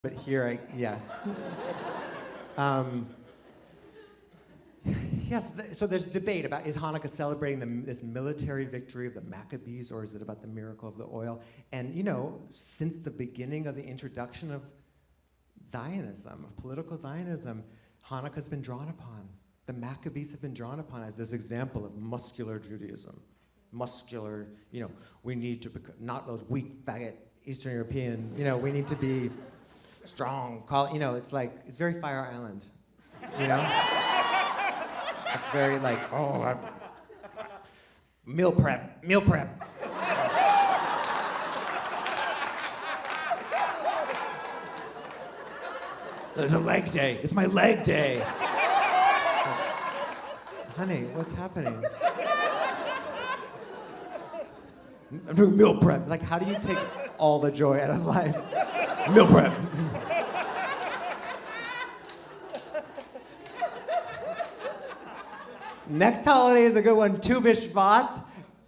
But here, yes. Yes, so there's debate about, is Hanukkah celebrating this military victory of the Maccabees, or is it about the miracle of the oil? And since the beginning of the introduction of Zionism, of political Zionism, Hanukkah's been drawn upon. The Maccabees have been drawn upon as this example of muscular Judaism. Muscular, we need to become, not those weak, faggot Eastern European, we need to be strong. It's very Fire Island, It's very meal prep. There's a leg day. It's my leg day. Honey, what's happening? I'm doing meal prep. How do you take all the joy out of life? Meal prep. Next holiday is a good one, Tu B'Shvat.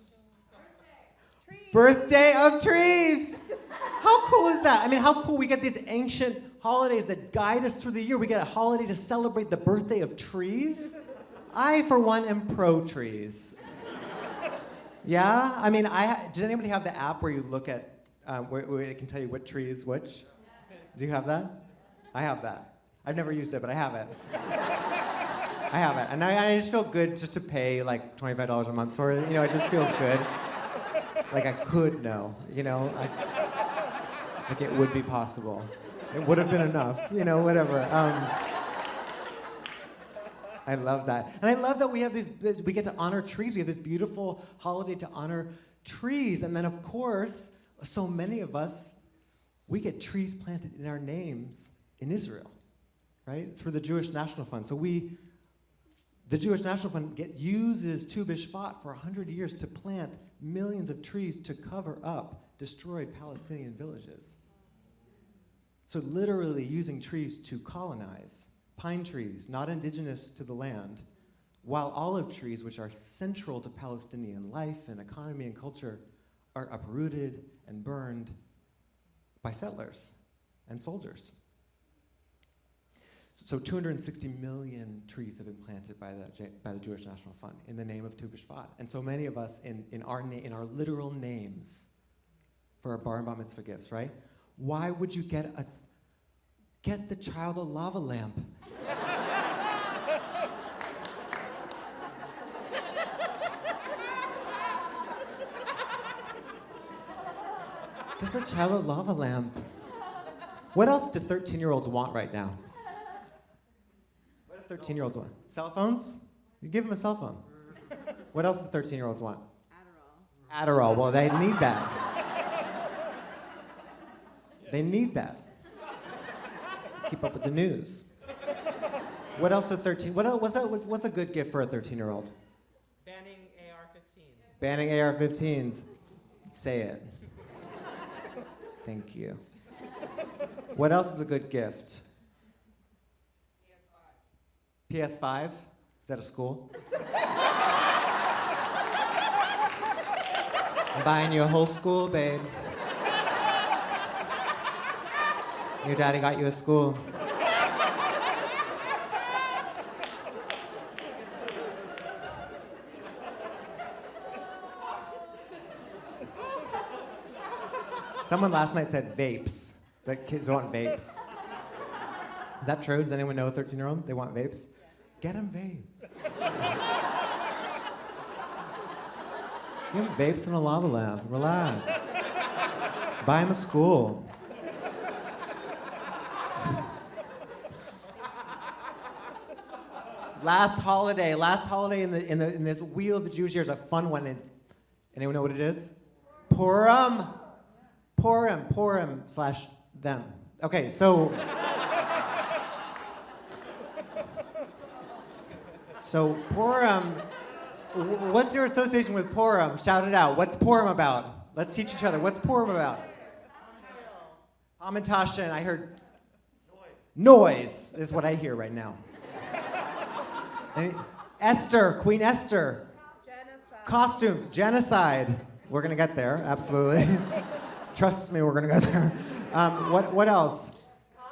Birthday of trees. How cool is that? I mean, how cool we get these ancient holidays that guide us through the year. We get a holiday to celebrate the birthday of trees. I, for one, am pro trees. Yeah? I mean, does anybody have the app where you look at, where it can tell you what tree is which? Do you have that? I have that. I've never used it, but I have it. I have it. And I just feel good just to pay $25 a month for it. It just feels good. I could know, it would be possible. It would have been enough, whatever. I love that. And I love that we get to honor trees. We have this beautiful holiday to honor trees. And then, of course, so many of us, we get trees planted in our names in Israel, right? Through the Jewish National Fund. So the Jewish National Fund uses Tu B'Shvat for 100 years to plant millions of trees to cover up destroyed Palestinian villages. So literally using trees to colonize. Pine trees, not indigenous to the land, while olive trees, which are central to Palestinian life and economy and culture, are uprooted and burned by settlers and soldiers. So 260 million trees have been planted by the Jewish National Fund in the name of Tu B'Shvat. And so many of us in our literal names for our bar and bat mitzvah gifts, right? Why would you get the child a lava lamp? Get the child a lava lamp. What else do 13-year-olds want right now? What do 13-year-olds want? Cell phones? You give them a cell phone. What else do 13-year-olds want? Adderall. Well, they need that. They need that. Keep up with the news. What else are 13? What's a good gift for a 13-year-old? Banning AR-15s. Banning AR-15s. Say it. Thank you. What else is a good gift? PS5. PS5? Is that a school? I'm buying you a whole school, babe. Your daddy got you a school. Someone last night said vapes. That kids want vapes. Is that true? Does anyone know a 13-year-old? They want vapes? Get them vapes. Give them vapes and a lava lamp. Relax. Buy them a school. Last holiday in this wheel of the Jewish year is a fun one. Anyone know what it is? Purim. Purim/them. Okay, so Purim, what's your association with Purim? Shout it out. What's Purim about? Let's teach each other. What's Purim about? Hamantash, and I heard noise is what I hear right now. And Esther, Queen Esther. Genocide. Costumes, genocide. We're gonna get there, absolutely. Trust me, we're gonna get there. What else?